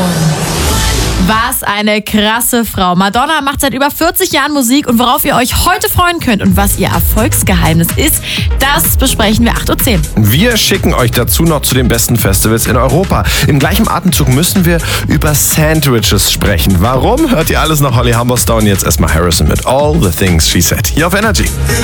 Was eine krasse Frau. Madonna macht seit über 40 Jahren Musik und worauf ihr euch heute freuen könnt und was ihr Erfolgsgeheimnis ist, das besprechen wir 8.10 Uhr. Wir schicken euch dazu noch zu den besten Festivals in Europa. Im gleichen Atemzug müssen wir über Sandwiches sprechen. Warum? Hört ihr alles nach Holly Humberstone. Jetzt erstmal Harrison mit All the Things She Said. Hier auf Energy.